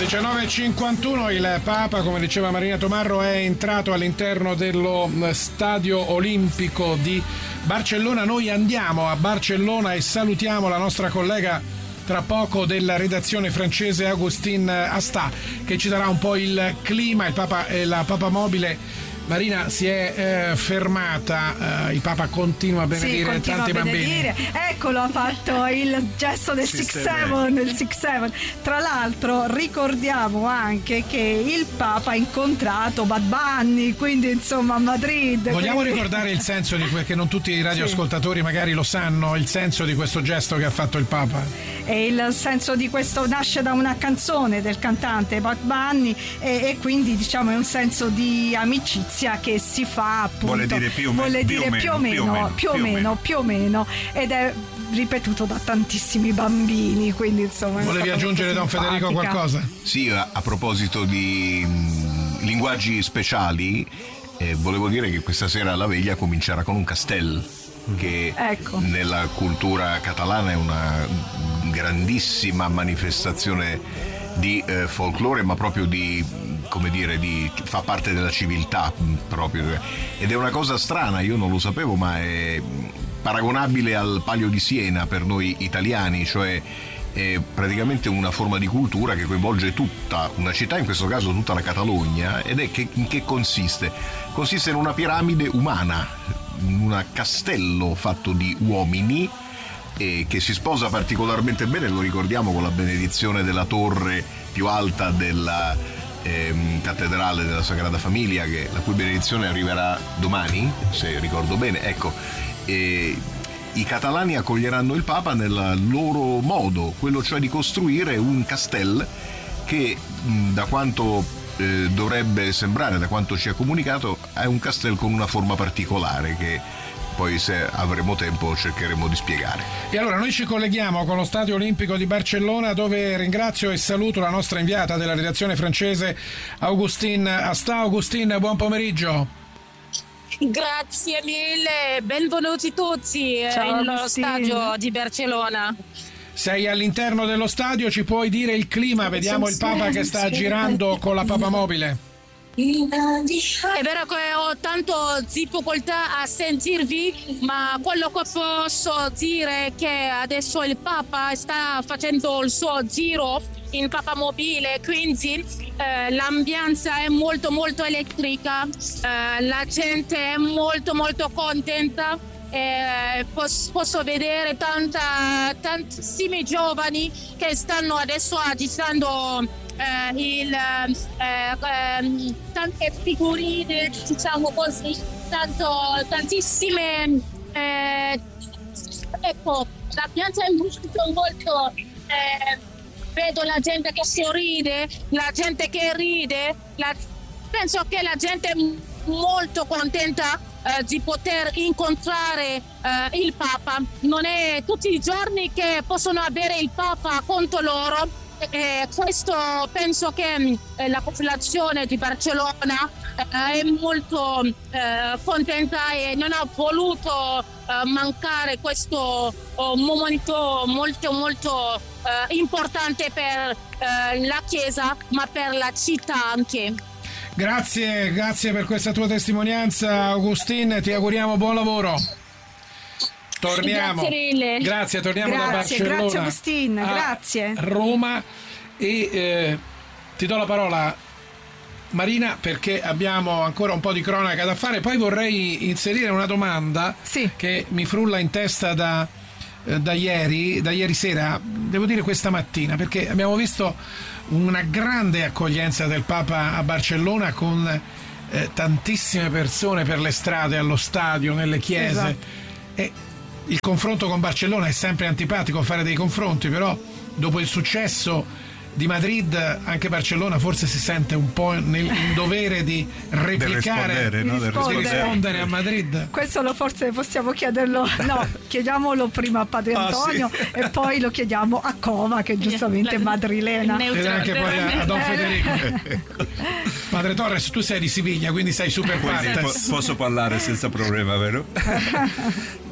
19:51 il Papa, come diceva Marina Tomarro, è entrato all'interno dello Stadio Olimpico di Barcellona. Noi andiamo a Barcellona e salutiamo la nostra collega tra poco della redazione francese Augustin Asta, che ci darà un po' il clima. Il Papa e la Papa Mobile, Marina, si è fermata, il Papa continua a benedire tanti bambini. Eccolo, ha fatto il gesto del 6-7. Tra l'altro ricordiamo anche che il Papa ha incontrato Bad Bunny, quindi insomma a Madrid. Vogliamo ricordare il senso di che non tutti i radioascoltatori magari lo sanno, il senso di questo gesto che ha fatto il Papa? E il senso di questo nasce da una canzone del cantante Bad Bunny e quindi diciamo è un senso di amicizia che si fa, appunto, vuole dire più o meno, ed è ripetuto da tantissimi bambini, quindi insomma. Volevi aggiungere, Don Federico, qualcosa? Sì, a proposito di linguaggi speciali, volevo dire che questa sera la veglia comincerà con un castell, che nella cultura catalana è una grandissima manifestazione di folklore, ma proprio fa parte della civiltà proprio, ed è una cosa strana, io non lo sapevo, ma è paragonabile al Palio di Siena per noi italiani, cioè è praticamente una forma di cultura che coinvolge tutta una città, in questo caso tutta la Catalogna, ed è in che consiste? Consiste in una piramide umana, un castello fatto di uomini, e che si sposa particolarmente bene, lo ricordiamo, con la benedizione della torre più alta della cattedrale della Sagrada Famiglia, la cui benedizione arriverà domani, se ricordo bene. Ecco, i catalani accoglieranno il Papa nel loro modo, quello cioè di costruire un castello che, da quanto dovrebbe sembrare, da quanto ci ha comunicato, è un castello con una forma particolare che poi, se avremo tempo, cercheremo di spiegare. E allora noi ci colleghiamo con lo Stadio Olimpico di Barcellona, dove ringrazio e saluto la nostra inviata della redazione francese Augustin Asta. Augustin, buon pomeriggio. Grazie mille, benvenuti tutti nello stadio di Barcellona. Sei all'interno dello stadio, ci puoi dire il clima? Vediamo il Papa che sta girando con la Papa Mobile. È vero che ho tanto difficoltà a sentirvi, ma quello che posso dire è che adesso il Papa sta facendo il suo giro in Papa Mobile, quindi l'ambiente è molto molto elettrica, la gente è molto molto contenta. Posso vedere tantissimi giovani che stanno adesso agitando tante figurine, diciamo così, tantissime ecco, l'ambiente è molto vedo la gente che sorride, la gente che ride, penso che la gente è molto contenta di poter incontrare il Papa. Non è tutti i giorni che possono avere il Papa contro loro. Questo penso che la popolazione di Barcellona è molto contenta e non ha voluto mancare questo momento molto importante per la Chiesa, ma per la città anche. Grazie per questa tua testimonianza, Augustin, ti auguriamo buon lavoro. Torniamo da Barcellona. Grazie Agustin, grazie. Roma, e ti do la parola, Marina, perché abbiamo ancora un po' di cronaca da fare. Poi vorrei inserire una domanda che mi frulla in testa da ieri sera, devo dire questa mattina, perché abbiamo visto una grande accoglienza del Papa a Barcellona, con tantissime persone per le strade, allo stadio, nelle chiese. Esatto. E il confronto con Barcellona è sempre antipatico, fare dei confronti, però dopo il successo di Madrid anche Barcellona forse si sente un po' in dovere di replicare, di rispondere a Madrid. Questo forse possiamo chiederlo, chiediamolo prima a Padre Antonio e poi lo chiediamo a Cova, che giustamente è madrilena, ed anche poi a Don Federico. Padre Torres, tu sei di Siviglia, quindi sei super partes. Posso parlare senza problema, vero?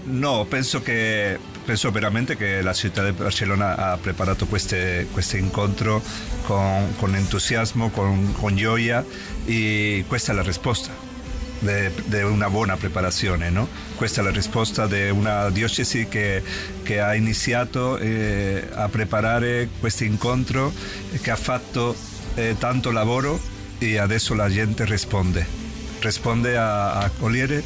No, penso veramente che la città di Barcellona ha preparato questo incontro con entusiasmo, con gioia, e questa è la risposta di una buona preparazione, no? Questa è la risposta di una diocesi che ha iniziato a preparare questo incontro, che ha fatto tanto lavoro, e adesso la gente risponde a accogliere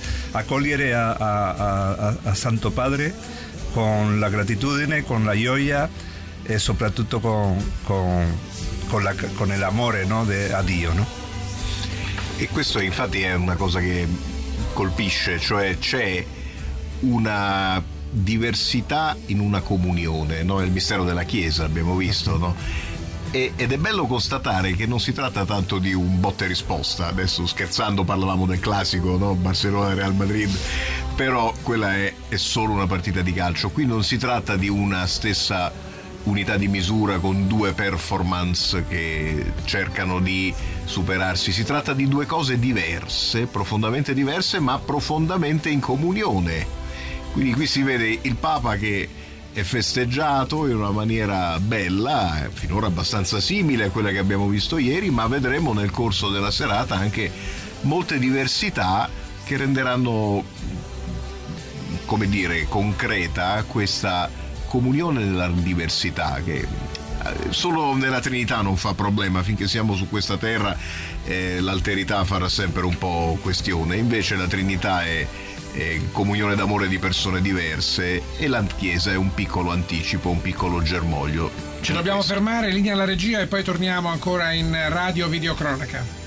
a Santo Padre con la gratitudine, con la gioia e soprattutto con l'amore, no? a Dio, no? E questo infatti è una cosa che colpisce, cioè c'è una diversità in una comunione, no? È il mistero della Chiesa, abbiamo visto, no? Ed è bello constatare che non si tratta tanto di un botta e risposta. Adesso scherzando parlavamo del classico, no? Barcellona-Real Madrid, però quella è solo una partita di calcio. Qui non si tratta di una stessa unità di misura con due performance che cercano di superarsi. Si tratta di due cose diverse, profondamente diverse, ma profondamente in comunione. Quindi qui si vede il Papa che è festeggiato in una maniera bella, finora abbastanza simile a quella che abbiamo visto ieri, ma vedremo nel corso della serata anche molte diversità che renderanno, come dire, concreta questa comunione nella diversità, che solo nella Trinità non fa problema. Finché siamo su questa terra l'alterità farà sempre un po' questione, invece la Trinità è comunione d'amore di persone diverse, e la Chiesa è un piccolo anticipo, un piccolo germoglio. Ci dobbiamo fermare, linea alla regia, e poi torniamo ancora in Radio Videocronaca.